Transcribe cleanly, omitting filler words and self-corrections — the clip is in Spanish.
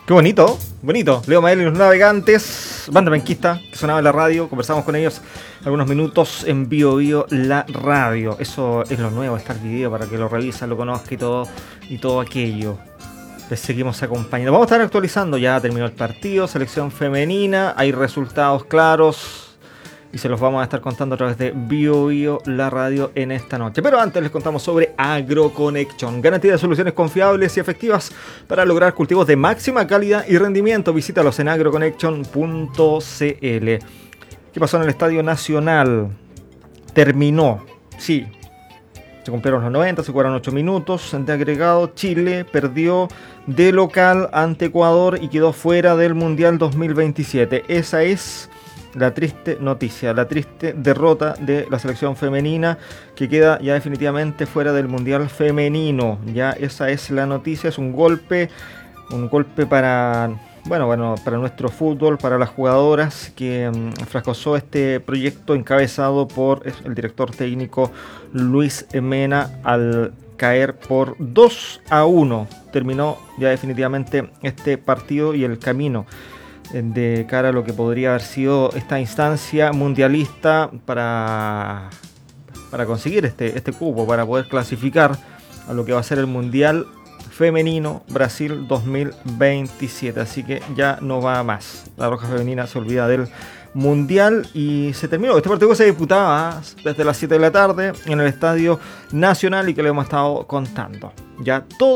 Qué bonito, bonito. Leo Mael y los Navegantes, banda penquista que sonaba en la radio. Conversamos con ellos algunos minutos en Bio la radio. Eso es lo nuevo, está el video para que lo revisa, lo conozca y todo aquello. Les seguimos acompañando. Vamos a estar actualizando, ya terminó el partido, selección femenina, hay resultados claros. Y se los vamos a estar contando a través de Bio la radio en esta noche. Pero antes les contamos sobre AgroConnection. Garantía de soluciones confiables y efectivas para lograr cultivos de máxima calidad y rendimiento. Visítalos en agroconnection.cl. ¿Qué pasó en el Estadio Nacional? Terminó. Sí. Se cumplieron los 90, se jugaron 8 minutos de agregado. Chile perdió de local ante Ecuador y quedó fuera del Mundial 2027. Esa es la triste noticia, la triste derrota de la selección femenina que queda ya definitivamente fuera del Mundial femenino. Ya esa es la noticia, es un golpe para para nuestro fútbol, para las jugadoras que fracasó este proyecto encabezado por el director técnico Luis Mena al caer por 2-1. Terminó ya definitivamente este partido y el camino de cara a lo que podría haber sido esta instancia mundialista para conseguir este cupo, para poder clasificar a lo que va a ser el Mundial Femenino Brasil 2027. Así que ya no va más. La Roja Femenina se olvida del Mundial y se terminó. Este partido se disputaba desde las 7 de la tarde en el Estadio Nacional y que le hemos estado contando. Ya todo